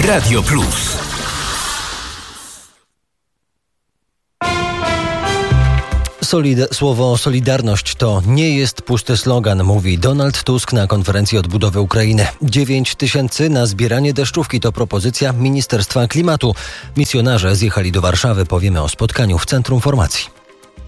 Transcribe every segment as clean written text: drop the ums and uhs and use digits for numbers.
Radio Plus. Słowo solidarność to nie jest pusty slogan, mówi Donald Tusk na konferencji odbudowy Ukrainy. 9 000 na zbieranie deszczówki to propozycja Ministerstwa Klimatu. Misjonarze zjechali do Warszawy. Powiemy o spotkaniu w Centrum Formacji.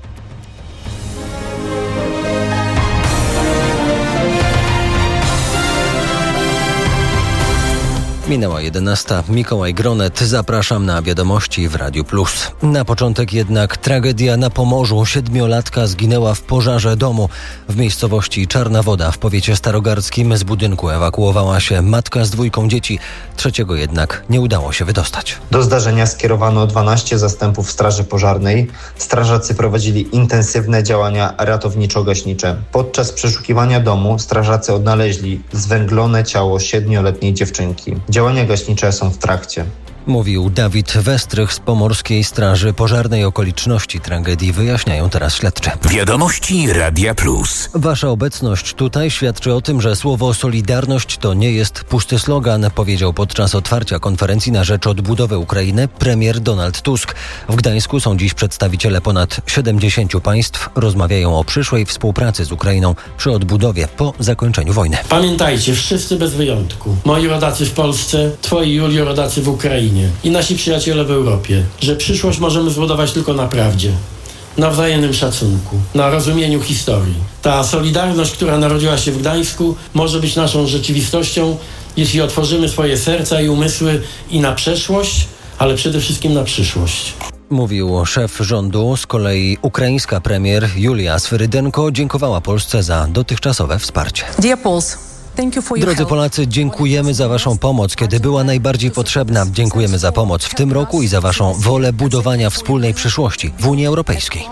Minęła 11. Mikołaj Gronet. Zapraszam na wiadomości w Radiu Plus. Na początek jednak tragedia na Pomorzu. 7-latka zginęła w pożarze domu. W miejscowości Czarna Woda w powiecie starogardzkim z budynku ewakuowała się matka z 2 dzieci. 3 jednak nie udało się wydostać. Do zdarzenia skierowano 12 zastępów Straży Pożarnej. Strażacy prowadzili intensywne działania ratowniczo-gaśnicze. Podczas przeszukiwania domu strażacy odnaleźli zwęglone ciało 7-letniej dziewczynki. Działania gaśnicze są w trakcie. Mówił Dawid Westrych z Pomorskiej Straży Pożarnej. Okoliczności tragedii wyjaśniają teraz śledczy. Wiadomości Radia Plus. Wasza obecność tutaj świadczy o tym, że słowo solidarność to nie jest pusty slogan, powiedział podczas otwarcia konferencji na rzecz odbudowy Ukrainy premier Donald Tusk. W Gdańsku są dziś przedstawiciele ponad 70 państw. Rozmawiają o przyszłej współpracy z Ukrainą przy odbudowie po zakończeniu wojny. Pamiętajcie, wszyscy bez wyjątku, moi rodacy w Polsce, twoi Julio rodacy w Ukrainie i nasi przyjaciele w Europie, że przyszłość możemy zbudować tylko na prawdzie, na wzajemnym szacunku, na rozumieniu historii. Ta solidarność, która narodziła się w Gdańsku, może być naszą rzeczywistością, jeśli otworzymy swoje serca i umysły i na przeszłość, ale przede wszystkim na przyszłość. Mówił szef rządu. Z kolei ukraińska premier Julia Swyrydenko dziękowała Polsce za dotychczasowe wsparcie. Drodzy Polacy, dziękujemy za waszą pomoc, kiedy była najbardziej potrzebna. Dziękujemy za pomoc w tym roku i za waszą wolę budowania wspólnej przyszłości w Unii Europejskiej.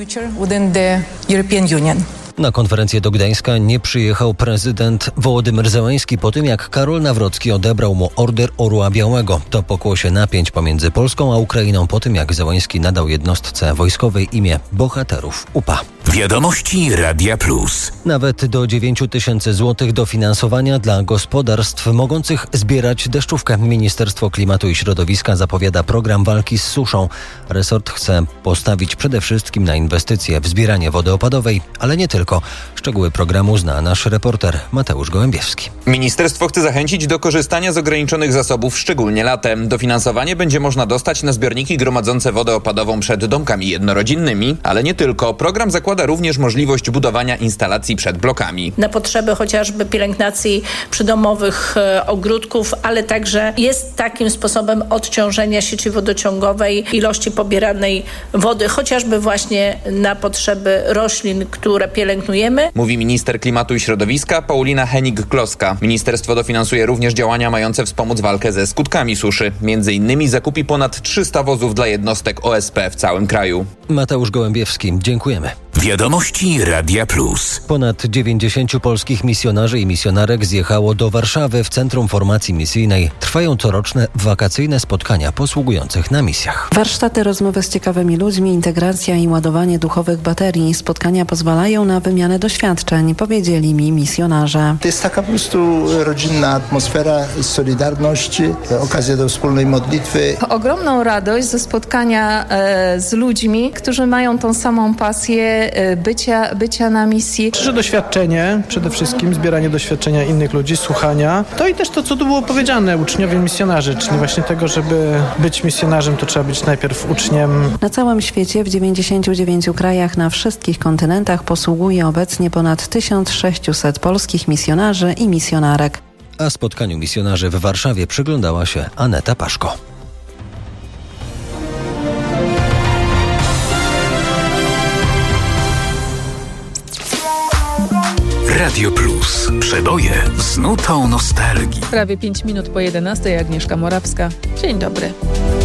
Na konferencję do Gdańska nie przyjechał prezydent Wołodymyr Zełenski po tym, jak Karol Nawrocki odebrał mu Order Orła Białego. To pokłosie napięć pomiędzy Polską a Ukrainą po tym, jak Zełenski nadał jednostce wojskowej imię Bohaterów UPA. Wiadomości Radia Plus. Nawet do 9 000 złotych dofinansowania dla gospodarstw mogących zbierać deszczówkę. Ministerstwo Klimatu i Środowiska zapowiada program walki z suszą. Resort chce postawić przede wszystkim na inwestycje w zbieranie wody opadowej, ale nie tylko. Szczegóły programu zna nasz reporter Mateusz Gołębiewski. Ministerstwo chce zachęcić do korzystania z ograniczonych zasobów, szczególnie latem. Dofinansowanie będzie można dostać na zbiorniki gromadzące wodę opadową przed domkami jednorodzinnymi, ale nie tylko. Program zakłada również możliwość budowania instalacji przed blokami. Na potrzeby chociażby pielęgnacji przydomowych ogródków, ale także jest takim sposobem odciążenia sieci wodociągowej, ilości pobieranej wody, chociażby właśnie na potrzeby roślin, które pielęgnujemy. Mówi minister klimatu i środowiska Paulina Henik-Kloska. Ministerstwo dofinansuje również działania mające wspomóc walkę ze skutkami suszy. Między innymi zakupi ponad 300 wozów dla jednostek OSP w całym kraju. Mateusz Gołębiewski, dziękujemy. Wiadomości Radia Plus. Ponad 90 polskich misjonarzy i misjonarek zjechało do Warszawy. W Centrum Formacji Misyjnej trwają coroczne wakacyjne spotkania posługujących na misjach. Warsztaty, rozmowy z ciekawymi ludźmi, integracja i ładowanie duchowych baterii. Spotkania pozwalają na wymianę doświadczeń, powiedzieli mi misjonarze. To jest taka po prostu rodzinna atmosfera, solidarność, okazja do wspólnej modlitwy. Ogromną radość ze spotkania z ludźmi, którzy mają tą samą pasję bycia na misji. Że doświadczenie, przede wszystkim zbieranie doświadczenia innych ludzi, słuchania. To i też to, co tu było powiedziane, uczniowie misjonarzy, czyli właśnie tego, żeby być misjonarzem, to trzeba być najpierw uczniem. Na całym świecie, w 99 krajach, na wszystkich kontynentach posługuje obecnie ponad 1600 polskich misjonarzy i misjonarek. A spotkaniu misjonarzy w Warszawie przyglądała się Aneta Paszko. Radio Plus. Przeboje z nutą nostalgii. Prawie 5 minut po 11. Agnieszka Morawska. Dzień dobry.